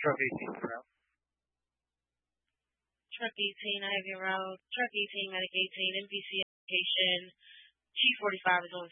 Truck 18 route. Truck 18, I have your route. Truck 18, Medic 18, NPC application. G45 is on